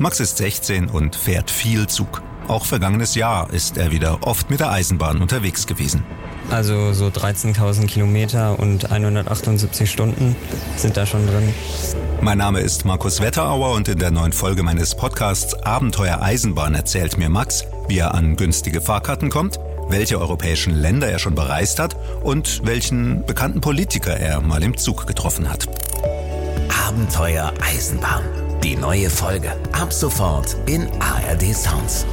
Max ist 16 und fährt viel Zug. Auch vergangenes Jahr ist er wieder oft mit der Eisenbahn unterwegs gewesen. Also so 13.000 Kilometer und 178 Stunden sind da schon drin. Mein Name ist Markus Wetterauer und in der neuen Folge meines Podcasts Abenteuer Eisenbahn erzählt mir Max, wie er an günstige Fahrkarten kommt, welche europäischen Länder er schon bereist hat und welchen bekannten Politiker er mal im Zug getroffen hat. Abenteuer Eisenbahn. Die neue Folge ab sofort in ARD Sounds.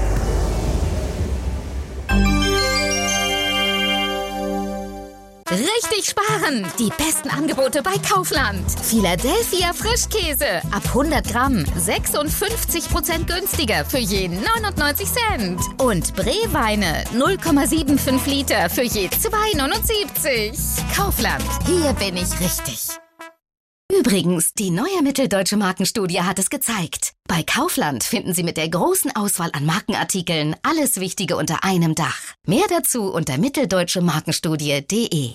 Richtig sparen! Die besten Angebote bei Kaufland. Philadelphia Frischkäse. Ab 100 Gramm 56% günstiger für je 99 Cent. Und Bree-Weine 0,75 Liter für je 2,79. Kaufland. Hier bin ich richtig. Übrigens, die neue Mitteldeutsche Markenstudie hat es gezeigt. Bei Kaufland finden Sie mit der großen Auswahl an Markenartikeln alles Wichtige unter einem Dach. Mehr dazu unter mitteldeutschemarkenstudie.de.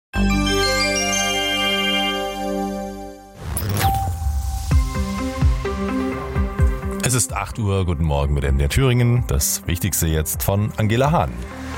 Es ist 8 Uhr, guten Morgen mit MDR Thüringen. Das Wichtigste jetzt von Angela Hahn.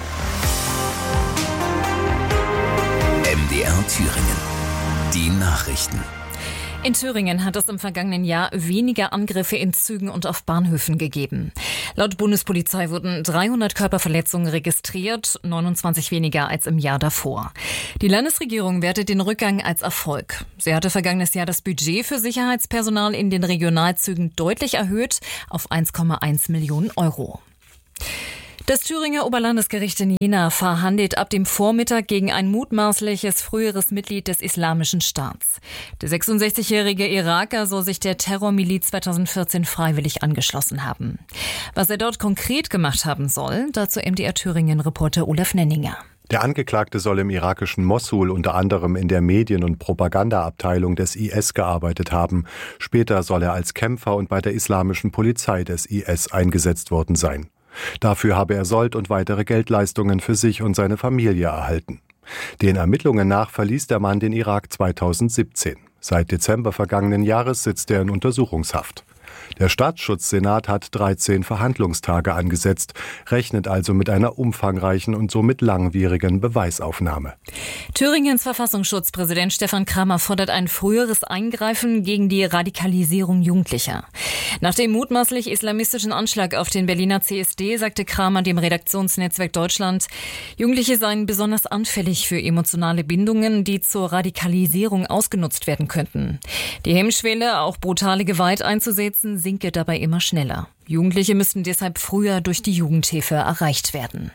MDR Thüringen. Die Nachrichten. In Thüringen hat es im vergangenen Jahr weniger Angriffe in Zügen und auf Bahnhöfen gegeben. Laut Bundespolizei wurden 300 Körperverletzungen registriert, 29 weniger als im Jahr davor. Die Landesregierung wertet den Rückgang als Erfolg. Sie hatte vergangenes Jahr das Budget für Sicherheitspersonal in den Regionalzügen deutlich erhöht auf 1,1 Millionen Euro. Das Thüringer Oberlandesgericht in Jena verhandelt ab dem Vormittag gegen ein mutmaßliches früheres Mitglied des Islamischen Staats. Der 66-jährige Iraker soll sich der Terrormiliz 2014 freiwillig angeschlossen haben. Was er dort konkret gemacht haben soll, dazu MDR Thüringen-Reporter Olaf Nenninger. Der Angeklagte soll im irakischen Mossul unter anderem in der Medien- und Propagandaabteilung des IS gearbeitet haben. Später soll er als Kämpfer und bei der islamischen Polizei des IS eingesetzt worden sein. Dafür habe er Sold und weitere Geldleistungen für sich und seine Familie erhalten. Den Ermittlungen nach verließ der Mann den Irak 2017. Seit Dezember vergangenen Jahres sitzt er in Untersuchungshaft. Der Staatsschutzsenat hat 13 Verhandlungstage angesetzt, rechnet also mit einer umfangreichen und somit langwierigen Beweisaufnahme. Thüringens Verfassungsschutzpräsident Stefan Kramer fordert ein früheres Eingreifen gegen die Radikalisierung Jugendlicher. Nach dem mutmaßlich islamistischen Anschlag auf den Berliner CSD sagte Kramer dem Redaktionsnetzwerk Deutschland, Jugendliche seien besonders anfällig für emotionale Bindungen, die zur Radikalisierung ausgenutzt werden könnten. Die Hemmschwelle, auch brutale Gewalt einzusetzen, sinke dabei immer schneller. Jugendliche müssten deshalb früher durch die Jugendhilfe erreicht werden.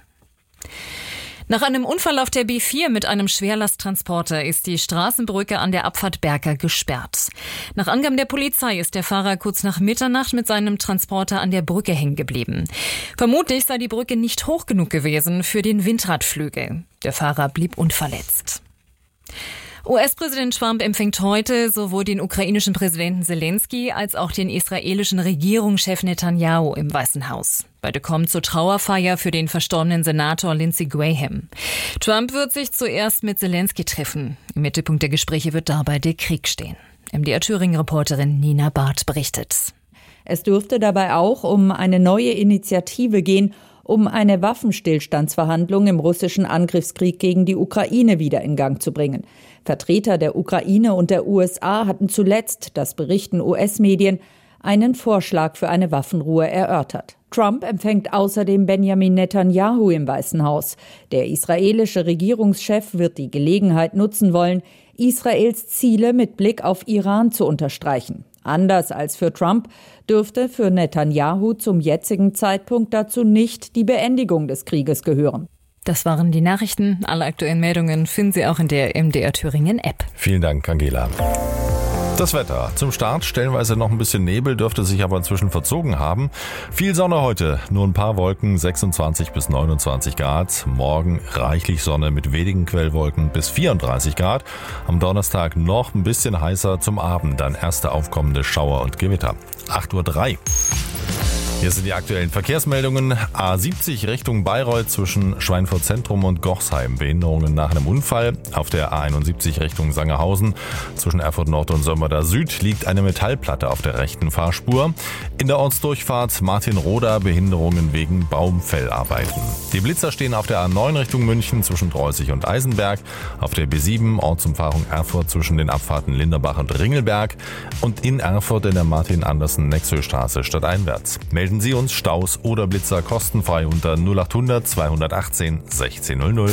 Nach einem Unfall auf der B4 mit einem Schwerlasttransporter ist die Straßenbrücke an der Abfahrt Berka gesperrt. Nach Angaben der Polizei ist der Fahrer kurz nach Mitternacht mit seinem Transporter an der Brücke hängen geblieben. Vermutlich sei die Brücke nicht hoch genug gewesen für den Windradflügel. Der Fahrer blieb unverletzt. US-Präsident Trump empfängt heute sowohl den ukrainischen Präsidenten Zelensky als auch den israelischen Regierungschef Netanyahu im Weißen Haus. Beide kommen zur Trauerfeier für den verstorbenen Senator Lindsey Graham. Trump wird sich zuerst mit Zelensky treffen. Im Mittelpunkt der Gespräche wird dabei der Krieg stehen. MDR Thüringen-Reporterin Nina Barth berichtet. Es dürfte dabei auch um eine neue Initiative gehen, um eine Waffenstillstandsverhandlung im russischen Angriffskrieg gegen die Ukraine wieder in Gang zu bringen. Vertreter der Ukraine und der USA hatten zuletzt, das berichten US-Medien, einen Vorschlag für eine Waffenruhe erörtert. Trump empfängt außerdem Benjamin Netanyahu im Weißen Haus. Der israelische Regierungschef wird die Gelegenheit nutzen wollen, Israels Ziele mit Blick auf Iran zu unterstreichen. Anders als für Trump dürfte für Netanyahu zum jetzigen Zeitpunkt dazu nicht die Beendigung des Krieges gehören. Das waren die Nachrichten. Alle aktuellen Meldungen finden Sie auch in der MDR Thüringen App. Vielen Dank, Angela. Das Wetter. Zum Start stellenweise noch ein bisschen Nebel, dürfte sich aber inzwischen verzogen haben. Viel Sonne heute, nur ein paar Wolken, 26 bis 29 Grad. Morgen reichlich Sonne mit wenigen Quellwolken bis 34 Grad. Am Donnerstag noch ein bisschen heißer, zum Abend dann erste aufkommende Schauer und Gewitter. 8:03 Uhr. Hier sind die aktuellen Verkehrsmeldungen. A70 Richtung Bayreuth zwischen Schweinfurt Zentrum und Gochsheim. Behinderungen nach einem Unfall. Auf der A71 Richtung Sangerhausen zwischen Erfurt Nord und Sömmerda Süd liegt eine Metallplatte auf der rechten Fahrspur. In der Ortsdurchfahrt Martinroda Behinderungen wegen Baumfellarbeiten. Die Blitzer stehen auf der A9 Richtung München zwischen Dreußig und Eisenberg. Auf der B7 Ortsumfahrung Erfurt zwischen den Abfahrten Linderbach und Ringelberg. Und in Erfurt in der Martin-Andersen-Nexö-Straße stadteinwärts. Melden Sie uns Staus oder Blitzer kostenfrei unter 0800 218 1600.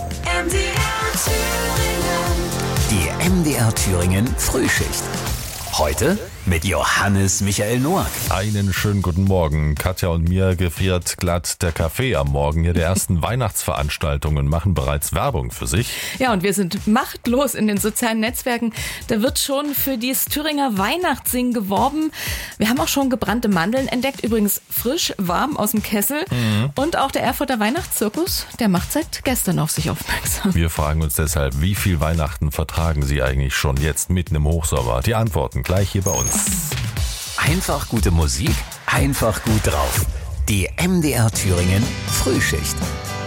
Die MDR Thüringen Frühschicht. Heute mit Johannes Michael Noack. Einen schönen guten Morgen. Katja und mir gefriert glatt der Kaffee am Morgen. Hier die ersten Weihnachtsveranstaltungen machen bereits Werbung für sich. Ja, und wir sind machtlos in den sozialen Netzwerken. Da wird schon für dieses Thüringer Weihnachtssingen geworben. Wir haben auch schon gebrannte Mandeln entdeckt. Übrigens frisch, warm aus dem Kessel. Und auch der Erfurter Weihnachtszirkus, der macht seit gestern auf sich aufmerksam. Wir fragen uns deshalb, wie viel Weihnachten vertragen Sie eigentlich schon jetzt mitten im Hochsommer? Die Antworten gleich hier bei uns. Einfach gute Musik, einfach gut drauf. Die MDR Thüringen Frühschicht.